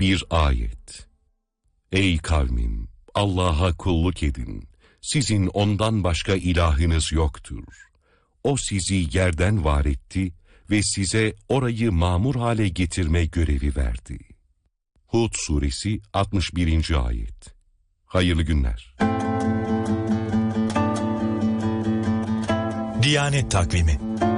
bir ayet. Ey kavmim! Allah'a kulluk edin. Sizin ondan başka ilahınız yoktur. O sizi yerden var etti ve size orayı mamur hale getirme görevi verdi. Hud suresi 61. ayet. Hayırlı günler. Diyanet Takvimi